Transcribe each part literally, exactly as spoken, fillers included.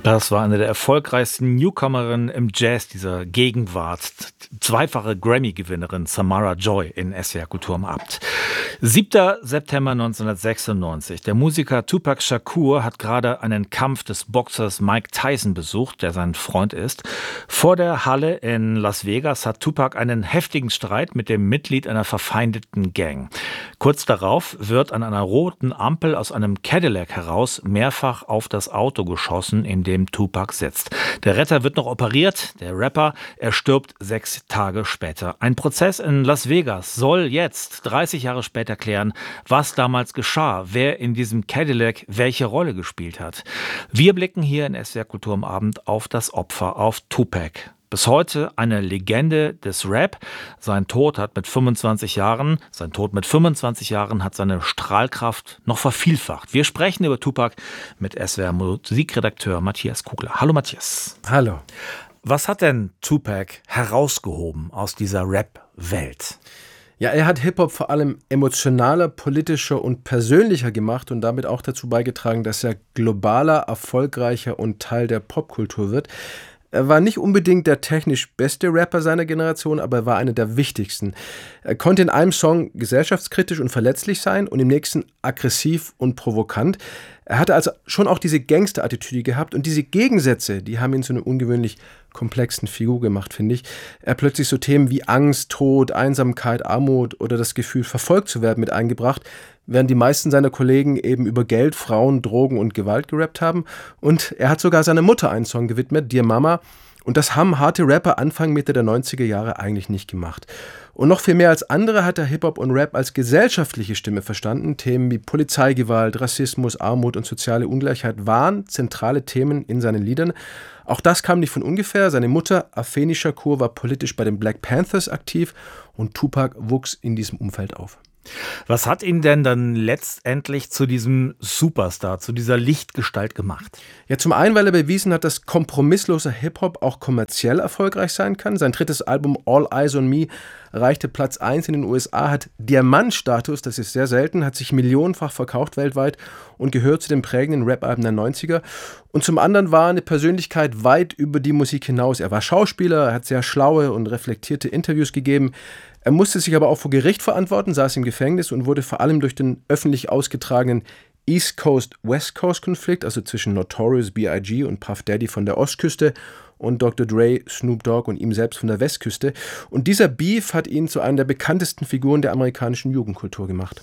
Das war eine der erfolgreichsten Newcomerinnen im Jazz dieser Gegenwart. Zweifache Grammy-Gewinnerin Samara Joy in S W R Kultur am Abend. siebter September neunzehnhundertsechsundneunzig. Der Musiker Tupac Shakur hat gerade einen Kampf des Boxers Mike Tyson besucht, der sein Freund ist. Vor der Halle in Las Vegas hat Tupac einen heftigen Streit mit dem Mitglied einer verfeindeten Gang. Kurz darauf wird an einer roten Ampel aus einem Cadillac heraus mehrfach auf das Auto geschossen, in dem Tupac sitzt. Der Retter wird noch operiert, der Rapper, er stirbt sechs Tage später. Ein Prozess in Las Vegas soll jetzt, dreißig Jahre später, klären, was damals geschah, wer in diesem Cadillac welche Rolle gespielt hat. Wir blicken hier in S W R Kultur am Abend auf das Opfer, auf Tupac. Bis heute eine Legende des Rap. Sein Tod hat mit fünfundzwanzig Jahren, sein Tod mit fünfundzwanzig Jahren hat seine Strahlkraft noch vervielfacht. Wir sprechen über Tupac mit S W R Musikredakteur Matthias Kugler. Hallo Matthias. Hallo. Was hat denn Tupac herausgehoben aus dieser Rap-Welt? Ja, er hat Hip-Hop vor allem emotionaler, politischer und persönlicher gemacht und damit auch dazu beigetragen, dass er globaler, erfolgreicher und Teil der Popkultur wird. Er war nicht unbedingt der technisch beste Rapper seiner Generation, aber er war einer der wichtigsten. Er konnte in einem Song gesellschaftskritisch und verletzlich sein und im nächsten aggressiv und provokant. Er hatte also schon auch diese Gangster-Attitüde gehabt und diese Gegensätze, die haben ihn zu einer ungewöhnlich komplexen Figur gemacht, finde ich. Er hat plötzlich so Themen wie Angst, Tod, Einsamkeit, Armut oder das Gefühl, verfolgt zu werden, mit eingebracht, während die meisten seiner Kollegen eben über Geld, Frauen, Drogen und Gewalt gerappt haben. Und er hat sogar seiner Mutter einen Song gewidmet, Dear Mama. Und das haben harte Rapper Anfang, Mitte der neunziger Jahre eigentlich nicht gemacht. Und noch viel mehr als andere hat er Hip-Hop und Rap als gesellschaftliche Stimme verstanden. Themen wie Polizeigewalt, Rassismus, Armut und soziale Ungleichheit waren zentrale Themen in seinen Liedern. Auch das kam nicht von ungefähr. Seine Mutter, Afeni Shakur, war politisch bei den Black Panthers aktiv und Tupac wuchs in diesem Umfeld auf. Was hat ihn denn dann letztendlich zu diesem Superstar, zu dieser Lichtgestalt gemacht? Ja, zum einen, weil er bewiesen hat, dass kompromissloser Hip-Hop auch kommerziell erfolgreich sein kann. Sein drittes Album All Eyes on Me erreichte Platz eins in den U S A, hat Diamantstatus, das ist sehr selten, hat sich millionenfach verkauft weltweit und gehört zu den prägenden Rap-Alben der neunziger. Und zum anderen war er eine Persönlichkeit weit über die Musik hinaus. Er war Schauspieler, er hat sehr schlaue und reflektierte Interviews gegeben. Er musste sich aber auch vor Gericht verantworten, saß im Gefängnis und wurde vor allem durch den öffentlich ausgetragenen East Coast-West Coast-Konflikt, also zwischen Notorious B I G und Puff Daddy von der Ostküste und Doktor Dre, Snoop Dogg und ihm selbst von der Westküste. Und dieser Beef hat ihn zu einer der bekanntesten Figuren der amerikanischen Jugendkultur gemacht.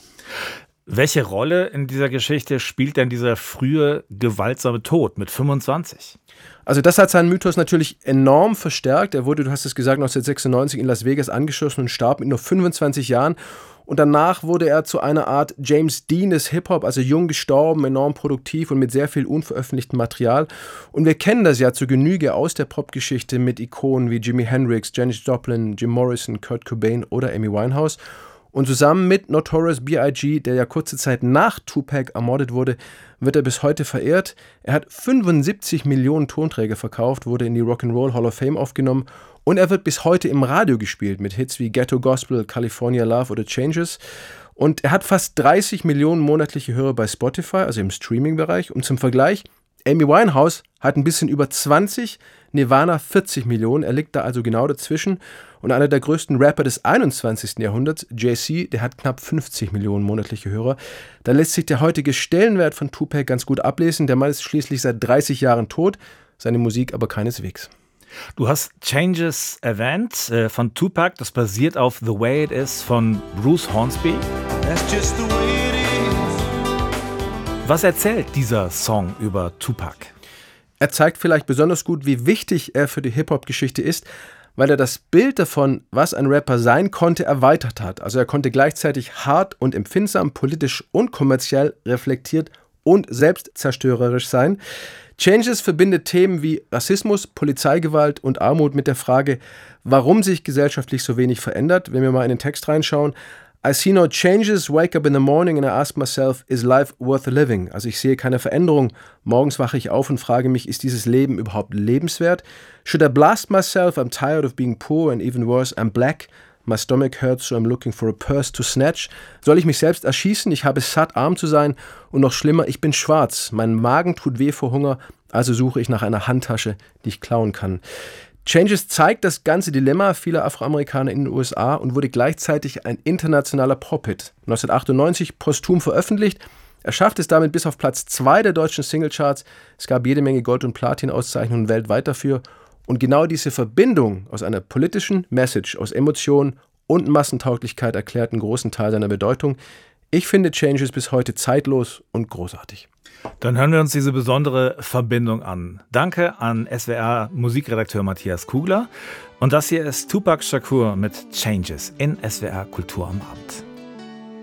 Welche Rolle in dieser Geschichte spielt denn dieser frühe, gewaltsame Tod mit fünfundzwanzig? Also das hat seinen Mythos natürlich enorm verstärkt. Er wurde, du hast es gesagt, neunzehnhundertsechsundneunzig in Las Vegas angeschossen und starb mit nur fünfundzwanzig Jahren. Und danach wurde er zu einer Art James Dean des Hip-Hop, also jung gestorben, enorm produktiv und mit sehr viel unveröffentlichtem Material. Und wir kennen das ja zur Genüge aus der Popgeschichte mit Ikonen wie Jimi Hendrix, Janis Joplin, Jim Morrison, Kurt Cobain oder Amy Winehouse. Und zusammen mit Notorious B I G, der ja kurze Zeit nach Tupac ermordet wurde, wird er bis heute verehrt. Er hat fünfundsiebzig Millionen Tonträger verkauft, wurde in die Rock'n'Roll Hall of Fame aufgenommen und er wird bis heute im Radio gespielt mit Hits wie Ghetto Gospel, California Love oder Changes. Und er hat fast dreißig Millionen monatliche Hörer bei Spotify, also im Streaming-Bereich. Und zum Vergleich, Amy Winehouse hat ein bisschen über zwanzig, Nirvana vierzig Millionen, er liegt da also genau dazwischen. Und einer der größten Rapper des einundzwanzigsten Jahrhunderts, Jay-Z, der hat knapp fünfzig Millionen monatliche Hörer. Da lässt sich der heutige Stellenwert von Tupac ganz gut ablesen. Der Mann ist schließlich seit dreißig Jahren tot, seine Musik aber keineswegs. Du hast Changes erwähnt äh, von Tupac, das basiert auf The Way It Is von Bruce Hornsby. That's just the way it is. Was erzählt dieser Song über Tupac? Er zeigt vielleicht besonders gut, wie wichtig er für die Hip-Hop-Geschichte ist, weil er das Bild davon, was ein Rapper sein konnte, erweitert hat. Also er konnte gleichzeitig hart und empfindsam, politisch und kommerziell reflektiert und selbstzerstörerisch sein. Changes verbindet Themen wie Rassismus, Polizeigewalt und Armut mit der Frage, warum sich gesellschaftlich so wenig verändert. Wenn wir mal in den Text reinschauen, I see no changes, wake up in the morning and I ask myself, is life worth living? Also ich sehe keine Veränderung. Morgens wache ich auf und frage mich, ist dieses Leben überhaupt lebenswert? Should I blast myself? I'm tired of being poor and even worse, I'm black. My stomach hurts, so I'm looking for a purse to snatch. Soll ich mich selbst erschießen? Ich habe es satt, arm zu sein. Und noch schlimmer, ich bin schwarz. Mein Magen tut weh vor Hunger, also suche ich nach einer Handtasche, die ich klauen kann. Changes zeigt das ganze Dilemma vieler Afroamerikaner in den U S A und wurde gleichzeitig ein internationaler Pop-Hit. neunzehnhundertachtundneunzig posthum veröffentlicht. Er schaffte es damit bis auf Platz zwei der deutschen Singlecharts. Es gab jede Menge Gold- und Platin-Auszeichnungen weltweit dafür. Und genau diese Verbindung aus einer politischen Message, aus Emotion und Massentauglichkeit erklärt einen großen Teil seiner Bedeutung. Ich finde Changes bis heute zeitlos und großartig. Dann hören wir uns diese besondere Verbindung an. Danke an S W R-Musikredakteur Matthias Kugler. Und das hier ist Tupac Shakur mit Changes in S W R Kultur am Abend.